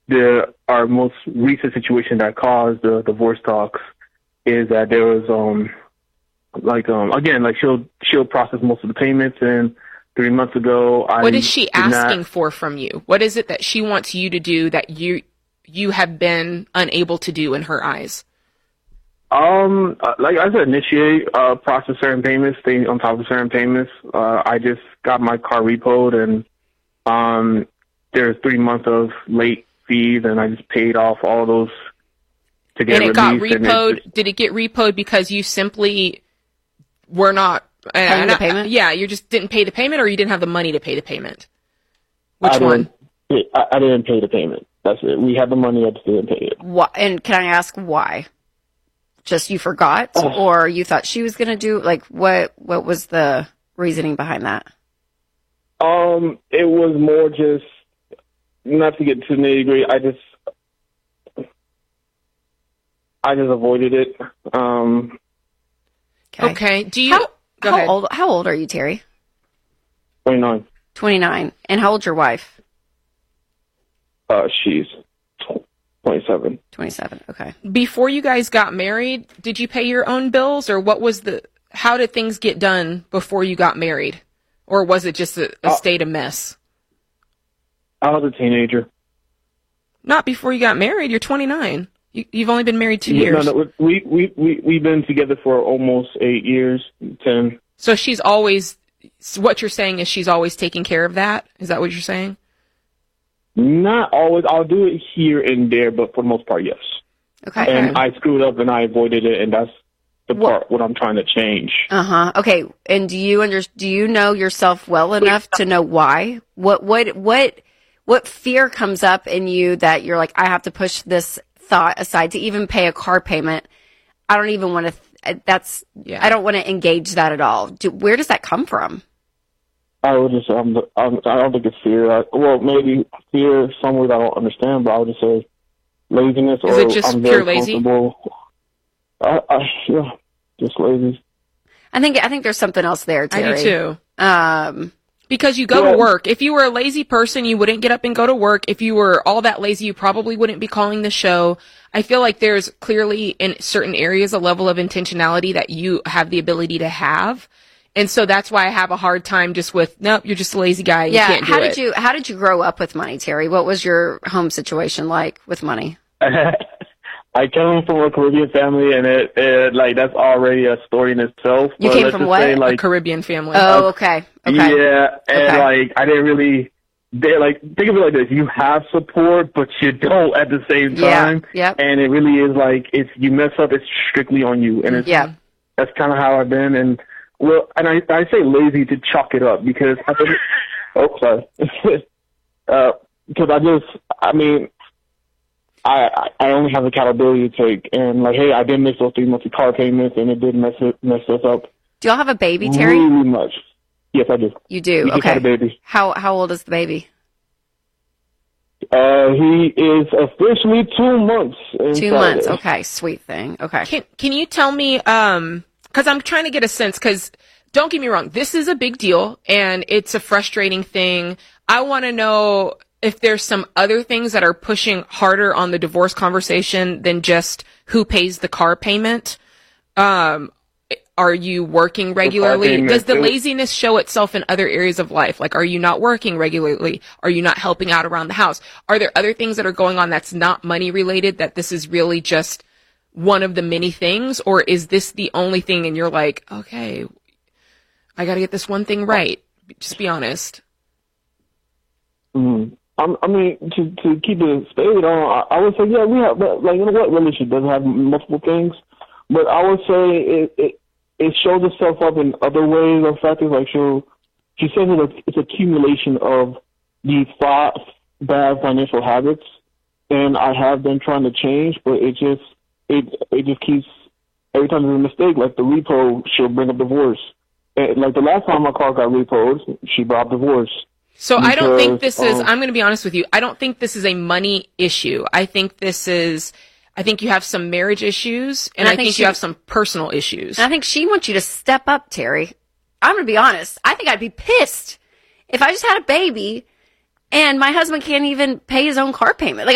our most recent situation that caused the divorce talks is that there was again, like she'll process most of the payments, and 3 months ago what is she asking for from you? What is it that she wants you to do that you have been unable to do in her eyes? Like I said, initiate, process certain payments, stay on top of certain payments. I just got my car repoed, and there's 3 months of late fees, and I just paid off all those to get released. And it got repoed. Did it get repoed because you simply were not paying the payment? Yeah, you just didn't pay the payment, or you didn't have the money to pay the payment? Which one? I didn't pay the payment. That's it. We had the money, I just didn't pay it. And can I ask why? Just you forgot, or you thought she was going to do, like, what was the reasoning behind that? It was more just, not to get too nitty-gritty, I just avoided it. Okay. Do you... How old are you, Terry? 29. 29. And how old's your wife? She's 27. 27, okay. Before you guys got married, did you pay your own bills, or how did things get done before you got married? Or was it just a state of mess? I was a teenager. Not before you got married. You're 29. You've only been married 2 years. No, we've been together for almost 8 years, 10. So what you're saying is she's always taking care of that? Is that what you're saying? Not always. I'll do it here and there, but for the most part, yes. Okay. And I screwed up and I avoided it, and that's the part what I'm trying to change. Okay. And do you know yourself well enough to know why? What fear comes up in you that you're like, I have to push this thought aside to even pay a car payment? I don't even want to. I don't want to engage that at all. Where does that come from? I would just, I don't think it's fear. Maybe fear some way that I don't understand, but I would just say laziness. Is it just pure lazy? Yeah, just lazy. I think there's something else there, Terry. I do too. Because you go to work. If you were a lazy person, you wouldn't get up and go to work. If you were all that lazy, you probably wouldn't be calling the show. I feel like there's clearly in certain areas a level of intentionality that you have the ability to have. And so that's why I have a hard time just with, nope, you're just a lazy guy. You can't do it. How did you grow up with money, Terry? What was your home situation like with money? I come from a Caribbean family, and it that's already a story in itself. You came from what? A Caribbean family. Oh, okay. Yeah, and I didn't really, think of it like this: you have support, but you don't at the same time. Yeah. And it really is like, if you mess up, it's strictly on you, and that's kind of how I've been. And I say lazy to chalk it up because I think, because I only have accountability to take, and hey, I did miss those 3 months of car payments, and it did mess us up. Do y'all have a baby, Terry? Really much. Yes, I do. You do? We okay. just had a baby. How old is the baby? He is officially 2 months. 2 months. Okay, sweet thing. Okay. Can you tell me? Because I'm trying to get a sense. Because don't get me wrong, this is a big deal, and it's a frustrating thing. I want to know if there's some other things that are pushing harder on the divorce conversation than just who pays the car payment. Are you working regularly? Does the laziness show itself in other areas of life? Like, are you not working regularly? Are you not helping out around the house? Are there other things that are going on that's not money related, that this is really just one of the many things? Or is this the only thing and you're like, okay, I got to get this one thing right? Just be honest. Mm-hmm. To keep it straight on, I would say, yeah, we have, what relationship doesn't have multiple things, but I would say it shows itself up in other ways or factors. Like she says it's accumulation of these 5 bad financial habits, and I have been trying to change, but it just keeps, every time there's a mistake, like the repo, she'll bring up divorce. And like the last time my car got repoed, she brought up divorce. So I don't think this is, I'm going to be honest with you, I don't think this is a money issue. I think you have some marriage issues, and I think you have some personal issues. And I think she wants you to step up, Terry. I'm going to be honest. I think I'd be pissed if I just had a baby and my husband can't even pay his own car payment.